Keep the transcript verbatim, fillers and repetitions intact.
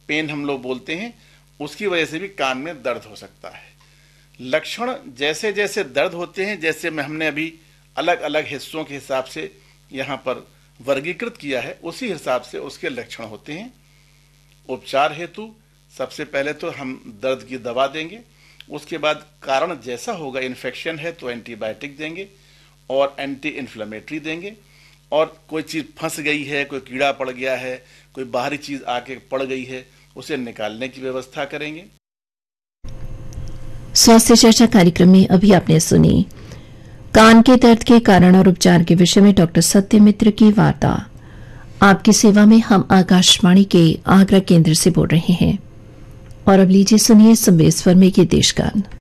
Pen हम लोग बोलते हैं, उसकी वजह से भी कान में दर्द हो सकता है। लक्षण जैसे जैसे दर्द होते हैं, जैसे मैं हमने अभी अलग अलग हिस्सों के हिसाब से यहाँ पर वर्गीकृत किया है, उसी हिसाब से उसके लक्षण होते हैं। उपचार हेतु सबसे पहले तो हम दर्द की दवा देंगे, उसके बाद कारण जैसा होगा, इन्फेक्शन है तो एंटीबायोटिक देंगे और एंटी इन्फ्लेमेटरी देंगे, और कोई चीज़ फंस गई है, कोई कीड़ा पड़ गया है, कोई बाहरी चीज़ आके पड़ गई है, उसे निकालने की व्यवस्था करेंगे। स्वास्थ्य चर्चा कार्यक्रम में अभी आपने सुनी कान के दर्द के कारण और उपचार के विषय में डॉक्टर सत्यमित्र की वार्ता। आपकी सेवा में हम आकाशवाणी के आगरा केंद्र से बोल रहे हैं। और अब लीजिए सुनिए संवेश वर्मा के देशगान।